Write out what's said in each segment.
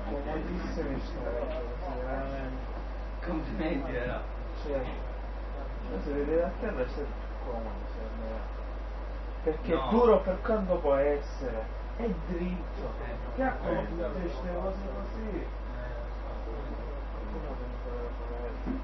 comodissimi veramente. Complimenti, era. Cioè, se vedete a terra è comodo, secondo me. Perché No. è duro per quanto può essere, è dritto. Che ha queste cose così? Qualcuno deve imparare a fare.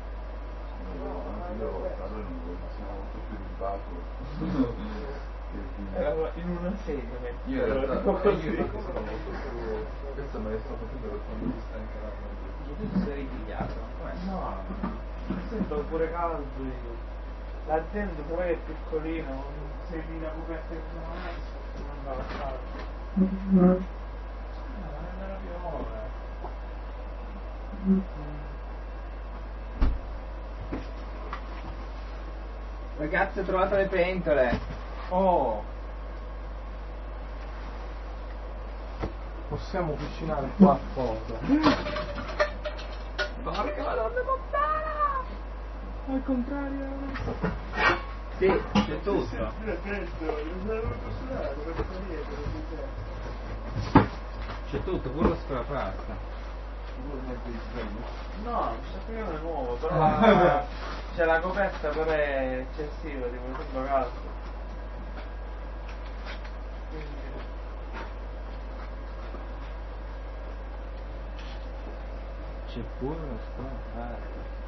Io allora siamo molto più ribato. Era in una sedia, Io in realtà così. sono molto più. Questo me ne sto facendo per quando mi sta incarando. Tu sei ripigliato? No, sento pure caldo io. Là dentro però è piccolino, 6.000 coperte che sono messo, non andava a fare. Non è meno piove. Ragazzi, ho trovato le pentole. Oh! Possiamo cucinare qualcosa. Porca madonna lontana! Al contrario. Sì, c'è tutto. C'è tutto, pure lo scrapasta. No, il sappione è nuovo, però c'è la coperta però è eccessiva, tipo sembra caldo. Quindi C'è pure lo scrapasta.